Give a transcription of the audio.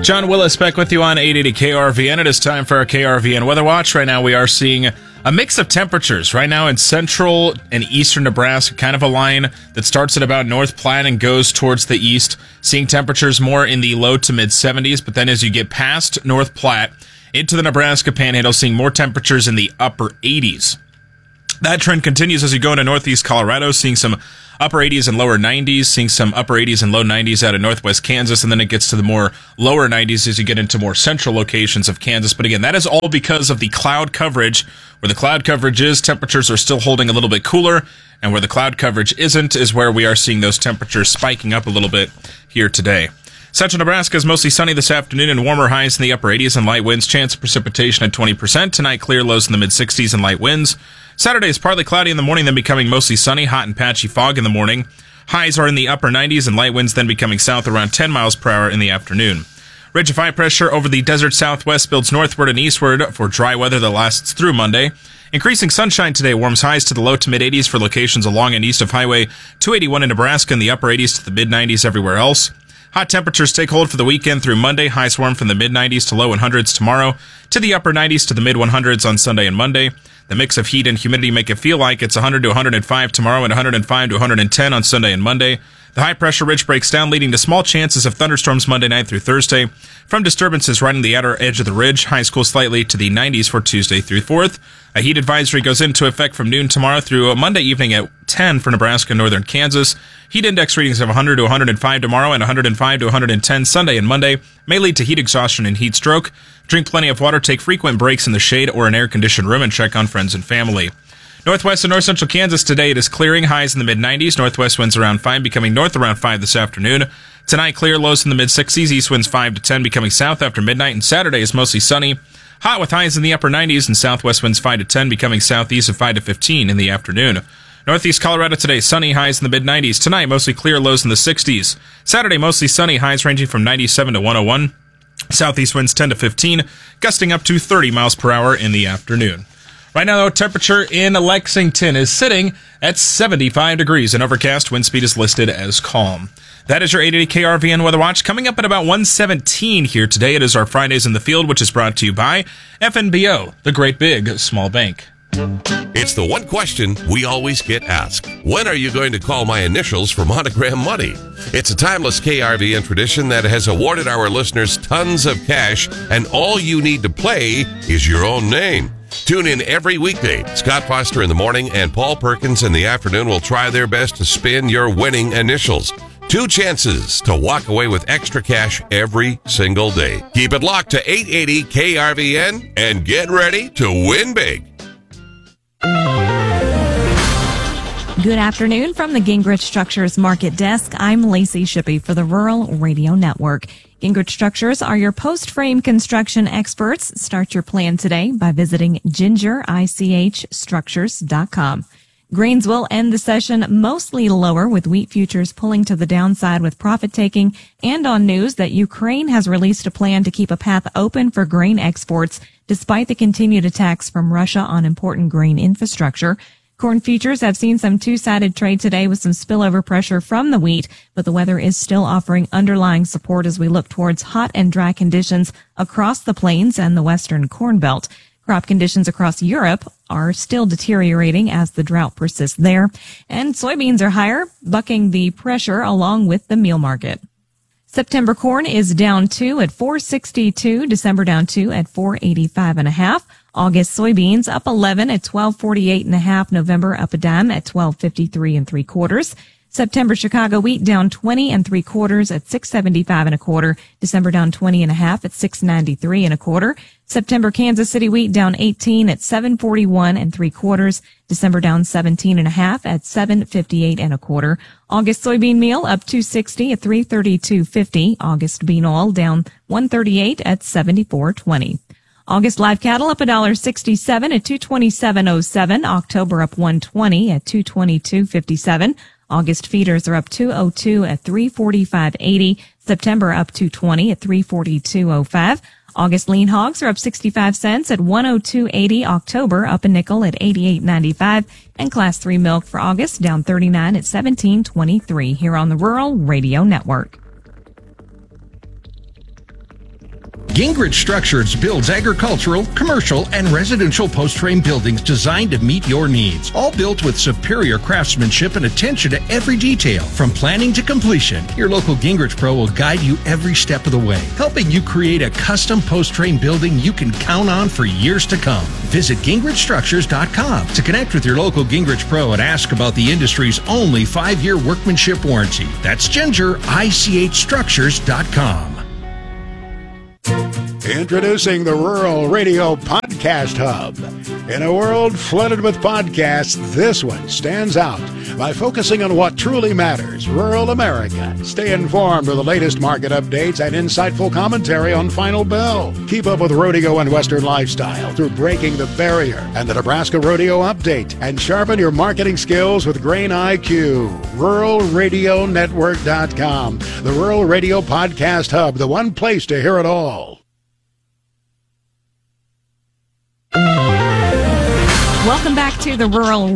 John Willis back with you on 880 KRVN. It is time for our KRVN Weather Watch. Right now we are seeing a mix of temperatures. Right now in central and eastern Nebraska, kind of a line that starts at about North Platte and goes towards the east. Seeing temperatures more in the low to mid 70s, but then as you get past North Platte into the Nebraska Panhandle, seeing more temperatures in the upper 80s. That trend continues as you go into northeast Colorado, seeing some upper 80s and lower 90s, seeing some upper 80s and low 90s out of northwest Kansas, and then it gets to the more lower 90s as you get into more central locations of Kansas. But again, that is all because of the cloud coverage. Where the cloud coverage is, temperatures are still holding a little bit cooler, and where the cloud coverage isn't is where we are seeing those temperatures spiking up a little bit here today. Central Nebraska is mostly sunny this afternoon and warmer highs in the upper 80s and light winds. Chance of precipitation at 20%. Tonight, clear lows in the mid 60s and light winds. Saturday is partly cloudy in the morning, then becoming mostly sunny, hot and patchy fog in the morning. Highs are in the upper 90s and light winds then becoming south around 10 miles per hour in the afternoon. Ridge of high pressure over the desert southwest builds northward and eastward for dry weather that lasts through Monday. Increasing sunshine today warms highs to the low to mid 80s for locations along and east of Highway 281 in Nebraska and the upper 80s to the mid 90s everywhere else. Hot temperatures take hold for the weekend through Monday. Highs warm from the mid 90s to low 100s tomorrow to the upper 90s to the mid 100s on Sunday and Monday. The mix of heat and humidity make it feel like it's 100 to 105 tomorrow and 105 to 110 on Sunday and Monday. The high-pressure ridge breaks down, leading to small chances of thunderstorms Monday night through Thursday. From disturbances right on the outer edge of the ridge, highs cool slightly to the 90s for Tuesday through 4th. A heat advisory goes into effect from noon tomorrow through Monday evening at 10 for Nebraska and northern Kansas. Heat index readings of 100 to 105 tomorrow and 105 to 110 Sunday and Monday may lead to heat exhaustion and heat stroke. Drink plenty of water, take frequent breaks in the shade or an air-conditioned room, and check on friends and family. Northwest and north central Kansas today, it is clearing, highs in the mid-90s, northwest winds around 5, becoming north around 5 this afternoon. Tonight, clear, lows in the mid-60s, east winds 5 to 10, becoming south after midnight, and Saturday is mostly sunny. Hot with highs in the upper 90s and southwest winds 5 to 10, becoming southeast of 5 to 15 in the afternoon. Northeast Colorado today, sunny, highs in the mid-90s. Tonight, mostly clear, lows in the 60s. Saturday, mostly sunny, highs ranging from 97 to 101. Southeast winds 10 to 15, gusting up to 30 miles per hour in the afternoon. Right now, though, temperature in Lexington is sitting at 75 degrees, and overcast. Wind speed is listed as calm. That is your 880 KRVN Weather Watch. Coming up at about 1:17 here today, it is our Fridays in the Field, which is brought to you by FNBO, the Great Big Small Bank. It's the one question we always get asked. When are you going to call my initials for Monogram Money? It's a timeless KRVN tradition that has awarded our listeners tons of cash, and all you need to play is your own name. Tune in every weekday. Scott Foster in the morning and Paul Perkins in the afternoon will try their best to spin your winning initials. 2 chances to walk away with extra cash every single day. Keep it locked to 880 KRVN and get ready to win big. Good afternoon from the Gingrich Structures Market Desk. I'm Lacey Shippey for the Rural Radio Network. Gingrich Structures are your post-frame construction experts. Start your plan today by visiting gingerichstructures.com. Grains will end the session mostly lower, with wheat futures pulling to the downside with profit taking, and on news that Ukraine has released a plan to keep a path open for grain exports despite the continued attacks from Russia on important grain infrastructure. Corn futures have seen some two-sided trade today with some spillover pressure from the wheat, but the weather is still offering underlying support as we look towards hot and dry conditions across the plains and the western corn belt. Crop conditions across Europe are still deteriorating as the drought persists there, and soybeans are higher, bucking the pressure along with the meal market. September corn is down 2 at $4.62, December down 2 at $4.85.5. August soybeans up 11 at $12.48.5, November up a dime at $12.53 3/4. September Chicago wheat down 20 3/4 at $6.75 1/4. December down 20 1/2 at $6.93 1/4. September Kansas City wheat down 18 at $7.41 3/4. December down 17 1/2 at $7.58 1/4. August soybean meal up $2.60 at $3.32.50. August bean oil down $1.38 at $74.20. August live cattle up $1.67 at $227.07. October up $1.20 at $222.57. August feeders are up $2.02 at $345.80. September up $2.20 at $342.05. August lean hogs are up 65 cents at $102.80. October up a nickel at $88.95. And Class 3 milk for August down 39 at $17.23 here on the Rural Radio Network. Gingrich Structures builds agricultural, commercial, and residential post-frame buildings designed to meet your needs. All built with superior craftsmanship and attention to every detail. From planning to completion, your local Gingrich Pro will guide you every step of the way, helping you create a custom post-frame building you can count on for years to come. Visit GingrichStructures.com to connect with your local Gingrich Pro and ask about the industry's only 5-year workmanship warranty. That's GingerICHStructures.com. Introducing the Rural Radio Podcast Hub. In a world flooded with podcasts, this one stands out by focusing on what truly matters, rural America. Stay informed with the latest market updates and insightful commentary on Final Bell. Keep up with rodeo and Western lifestyle through Breaking the Barrier and the Nebraska Rodeo Update. And sharpen your marketing skills with Grain IQ. RuralRadioNetwork.com. The Rural Radio Podcast Hub, the one place to hear it all. Welcome back to the Rural